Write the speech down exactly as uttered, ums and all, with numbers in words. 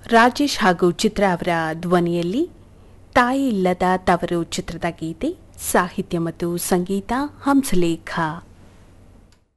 ರಾಜೇಶ್ ಹಾಗೂ ಚಿತ್ರ ಅವರ ಧ್ವನಿಯಲ್ಲಿ ತಾಯಿ ಇಲ್ಲದ ತವರು ಚಿತ್ರದ ಗೀತೆ, ಸಾಹಿತ್ಯ ಮತ್ತು ಸಂಗೀತ ಹಂಸಲೇಖ.